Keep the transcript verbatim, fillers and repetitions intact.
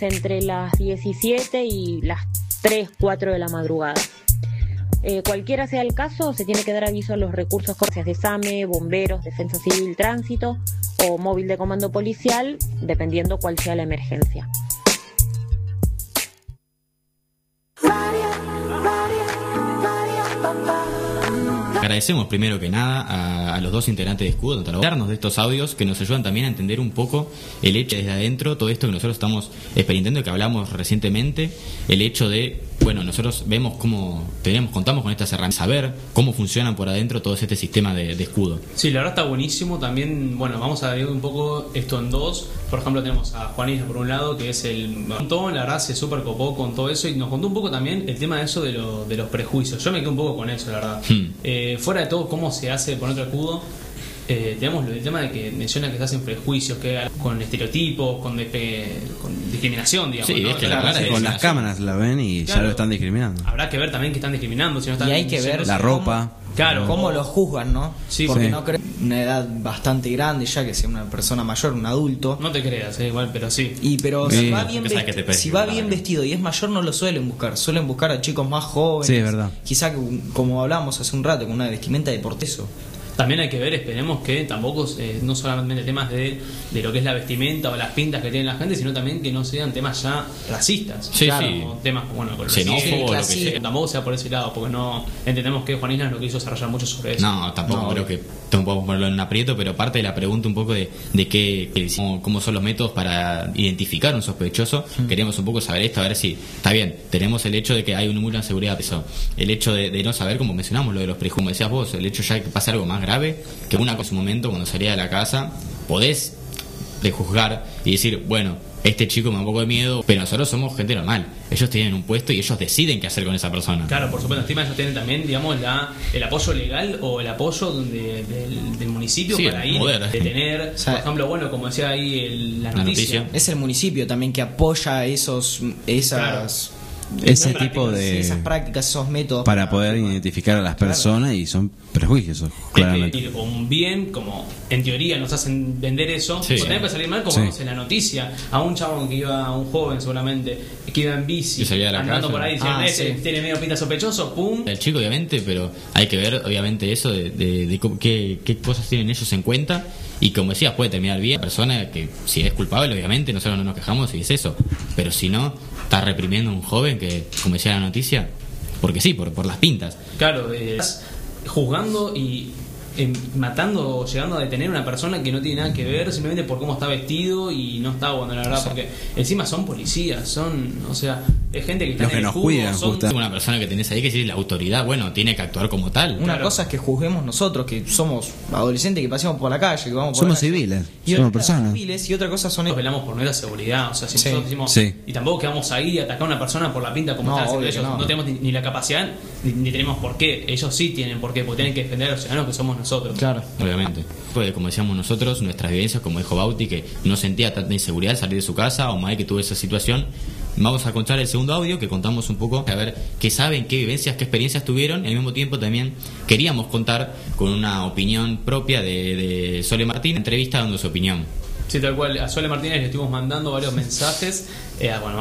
entre las diecisiete y las tres, cuatro de la madrugada. Eh, cualquiera sea el caso, se tiene que dar aviso a los recursos cortes de SAME, bomberos, defensa civil, tránsito o móvil de comando policial, dependiendo cuál sea la emergencia. Agradecemos primero que nada a, a los dos integrantes de Escudo, tanto a darnos de estos audios que nos ayudan también a entender un poco el hecho desde adentro, todo esto que nosotros estamos experimentando, que hablamos recientemente, el hecho de, bueno, nosotros vemos cómo tenemos, contamos con estas herramientas, saber cómo funcionan por adentro todo este sistema de, de Escudo. Sí, la verdad está buenísimo. También, bueno, vamos a dividir un poco esto en dos. Por ejemplo, tenemos a Juanita por un lado, que es el montón, la verdad se súper copó con todo eso y nos contó un poco también el tema de eso de, lo, de los prejuicios. Yo me quedé un poco con eso, la verdad. Hmm. Eh, fuera de todo, cómo se hace por otro escudo, eh, tenemos el tema de que menciona que se hacen prejuicios, que con estereotipos, con, de, con discriminación, digamos. Sí, ¿no? es que claro, la sí, con las cámaras la ven y claro, ya lo están discriminando. Habrá que ver también que están discriminando. Si no están y hay que ver la ropa. Claro, cómo o, lo juzgan, ¿no? Sí, porque sí. no creo una edad bastante grande ya que sea una persona mayor, un adulto. No te creas, eh, igual, pero sí. Y pero sí. si va bien, vesti si va bien vestido y es mayor no lo suelen buscar, suelen buscar a chicos más jóvenes. Sí, es verdad. Quizá como hablamos hace un rato con una vestimenta de deporteso. También hay que ver, esperemos que tampoco eh, no solamente temas de, de lo que es la vestimenta o las pintas que tiene la gente, sino también que no sean temas ya racistas. Sí, claro, sí. Temas bueno, con xenófobos, lo que sea. Tampoco sea por ese lado, porque no entendemos que Juan Islas no quiso desarrollar mucho sobre eso. No, tampoco no, creo que tampoco podemos ponerlo en un aprieto, pero parte de la pregunta un poco de, de qué, cómo, cómo son los métodos para identificar un sospechoso, mm. queríamos un poco saber esto, a ver si está bien, tenemos el hecho de que hay una muy gran seguridad, eso, el hecho de, de no saber, como mencionamos, lo de los prejuicios, como decías vos, el hecho ya de que pasa algo más grave, que una cosa en su momento cuando salía de la casa, podés prejuzgar y decir, bueno, este chico me da un poco de miedo, pero nosotros somos gente normal. Ellos tienen un puesto y ellos deciden qué hacer con esa persona. Claro, por supuesto. Encima ellos tienen también, digamos, la, el apoyo legal o el apoyo de, del, del municipio sí, para ir, poder. detener. O sea, por ejemplo, bueno, como decía ahí el, la, la noticia. noticia. Es el municipio también que apoya esos esas... Claro. Ese Esas tipo de... Sí, esas prácticas, esos métodos. Para poder identificar a las personas, claro. Y son prejuicios, claramente. Es que un bien, como en teoría nos hacen vender eso, sí. También puede salir mal, como vemos sí. en la noticia, a un chabón que iba, a un joven seguramente, que iba en bici, andando por ahí, diciendo, ah, ese sí. tiene medio pinta sospechoso, pum. El chico, obviamente, pero hay que ver, obviamente, eso de, de, de qué, qué cosas tienen ellos en cuenta. Y como decías, puede terminar bien. La persona que, si es culpable, obviamente, nosotros no nos quejamos y es eso. Pero si no, está reprimiendo a un joven que, como decía la noticia, porque sí, por, por las pintas. Claro, eh, estás juzgando y eh, matando o llegando a detener a una persona que no tiene nada que ver simplemente por cómo está vestido y no está bueno, la verdad, o sea, porque encima son policías, son, o sea, es gente que está los en que el nos escudo, cuidan, son justo. Una persona que tenés ahí que si la autoridad, bueno, tiene que actuar como tal. Una claro. cosa es que juzguemos nosotros, que somos adolescentes que pasamos por la calle, que vamos por somos la calle. civiles, y somos otra, personas. Civiles, y otra cosa son nosotros velamos por nuestra seguridad, o sea, si sí. nosotros decimos, sí. y tampoco que vamos a ir y atacar a una persona por la pinta como no, están haciendo ellos, ellos, no, no tenemos ni, ni la capacidad ni, ni tenemos por qué, ellos sí tienen por qué, porque tienen que defender a los ciudadanos que somos nosotros. Claro. Obviamente. Pues, como decíamos nosotros, nuestras vivencias, como dijo Bauti, que no sentía tanta inseguridad al salir de su casa, o Mae que tuvo esa situación. Vamos a contar el segundo audio que contamos un poco, a ver qué saben, qué vivencias, qué experiencias tuvieron. Y al mismo tiempo también queríamos contar con una opinión propia de, de Sole Martín, entrevista dando su opinión. Sí, tal cual, a Sole Martínez le estuvimos mandando varios mensajes. Eh, bueno,